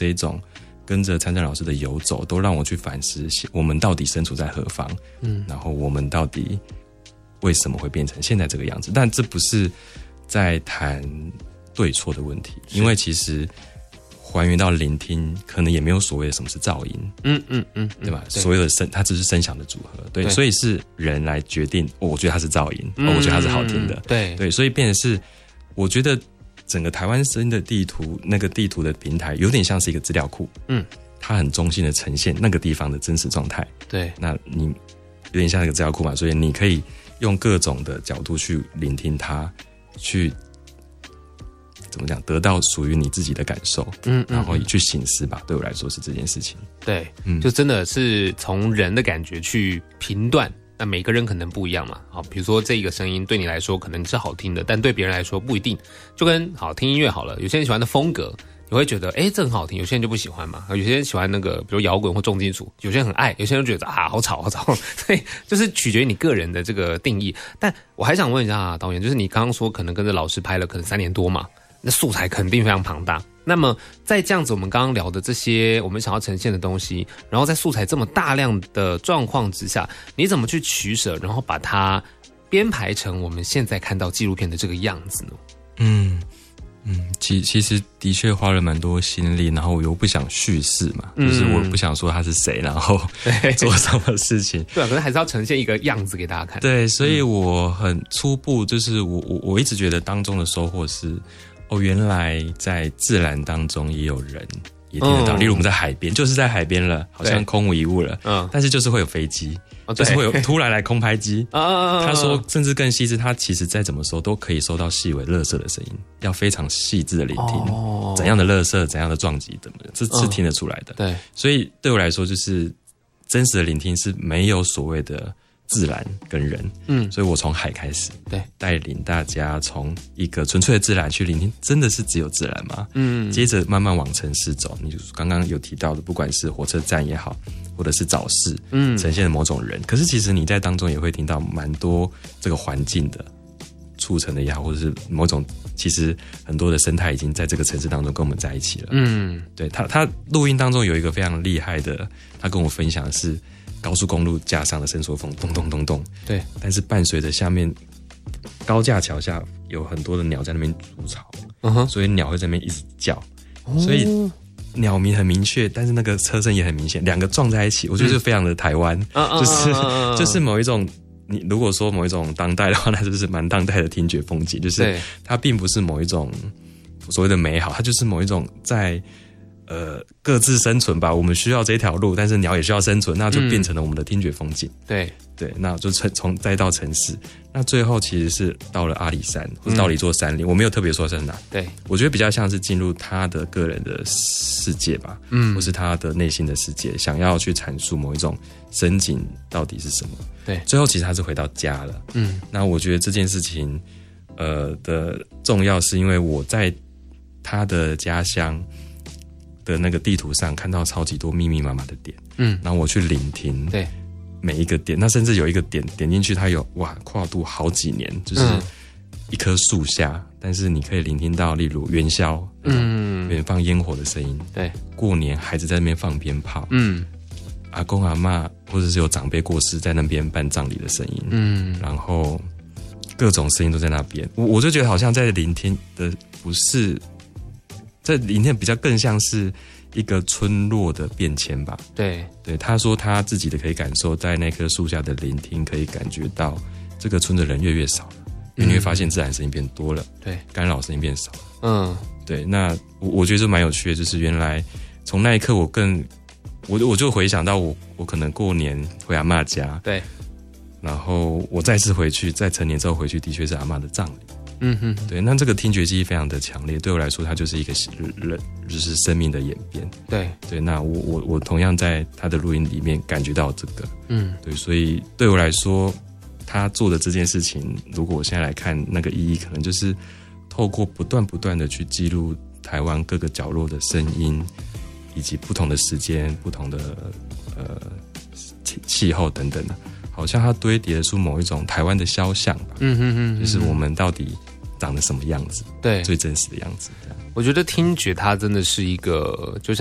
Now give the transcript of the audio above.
这一种跟着参政老师的游走，都让我去反思我们到底身处在何方，然后我们到底为什么会变成现在这个样子。但这不是在谈对错的问题，因为其实还原到聆听，可能也没有所谓的什么是噪音，对吧？所有的它只是声响的组合，对，所以是人来决定，我觉得它是噪音，我觉得它是好听的，对，所以变成是，我觉得整个台湾声的地图，那个地图的平台有点像是一个资料库，它很中性的呈现那个地方的真实状态，对，那你有点像那个资料库嘛，所以你可以用各种的角度去聆听它，去怎么讲，得到属于你自己的感受，然后去省思吧。对我来说是这件事情。对， 就真的是从人的感觉去评断。那每个人可能不一样嘛，好，比如说这个声音对你来说可能是好听的，但对别人来说不一定。就跟好听音乐好了，有些人喜欢的风格，你会觉得这很好听，有些人就不喜欢嘛。有些人喜欢那个，比如摇滚或重金属，有些人很爱，有些人觉得好吵好吵。所以就是取决于你个人的这个定义。但我还想问一下导演，就是你刚刚说可能跟着老师拍了可能3年多嘛，那素材肯定非常庞大。那么在这样子我们刚刚聊的这些我们想要呈现的东西，然后在素材这么大量的状况之下，你怎么去取舍，然后把它编排成我们现在看到纪录片的这个样子呢？ 其实的确花了蛮多心力，然后我又不想叙事嘛，就是我不想说他是谁，然后做什么事情， 对啊，可是还是要呈现一个样子给大家看。 对，所以我很初步，就是我一直觉得当中的收获是，原来在自然当中也有人也听得到，例如我们在海边，就是在海边了，好像空无一物了，但是就是会有飞机，就是会有突然来空拍机。他说，甚至更细致，他其实再怎么收都可以收到细微垃圾的声音，要非常细致的聆听，怎样的垃圾，怎样的撞击，怎么是听得出来的。对，所以对我来说，就是真实的聆听是没有所谓的自然跟人，所以我从海开始，对，带领大家从一个纯粹的自然去聆听，真的是只有自然吗？接着慢慢往城市走，你就刚刚有提到的，不管是火车站也好，或者是早市，呈现的某种人，可是其实你在当中也会听到蛮多这个环境的促成的也好，或者是某种其实很多的生态已经在这个城市当中跟我们在一起了。对，他录音当中有一个非常厉害的，他跟我分享的是高速公路架上的伸缩风，咚咚咚咚。对，但是伴随着下面高架桥下有很多的鸟在那边筑巢，所以鸟会在那边一直叫，所以鸟鸣很明确，但是那个车声也很明显，两个撞在一起，我觉得是非常的台湾，就是某一种。你如果说某一种当代的话，那就是蛮当代的听觉风景，就是它并不是某一种所谓的美好，它就是某一种在各自生存吧。我们需要这条路，但是鸟也需要生存，那就变成了我们的听觉风景。对，那就从再到城市，那最后其实是到了阿里山，或者到了一座山林。我没有特别说是哪，对，我觉得比较像是进入他的个人的世界吧，或是他的内心的世界，想要去阐述某一种深景到底是什么。对，最后其实他是回到家了。那我觉得这件事情的重要是因为我在他的家乡的那个地图上看到超级多密密麻麻的点，然后我去聆听，对每一个点，那甚至有一个点点进去，它有跨度好几年，就是一棵树下，但是你可以聆听到，例如元宵，远方烟火的声音，对，过年孩子在那边放鞭炮，阿公阿嬷或者是有长辈过世在那边办葬礼的声音，然后各种声音都在那边，我就觉得好像在聆听的不是。这聆听比较更像是一个村落的变迁吧。对，他说他自己的可以感受，在那棵树下的聆听，可以感觉到这个村的人越少了，因为你会发现自然声音变多了，对，干扰声音变少了。对，那我觉得这蛮有趣的，就是原来从那一刻我就回想到我可能过年回阿嬷家，对，然后我再次回去，在成年之后回去，的确是阿嬷的葬礼。对，那这个听觉记忆非常的强烈，对我来说，它就是一个人，就是生命的演变。对，那我同样在他的录音里面感觉到这个，对，所以对我来说，他做的这件事情，如果我现在来看，那个意义可能就是透过不断的去记录台湾各个角落的声音，以及不同的时间、不同的气候等等的，好像它堆叠出某一种台湾的肖像吧。就是我们到底长得什么样子？对，最真实的样子。我觉得听觉它真的是一个，就像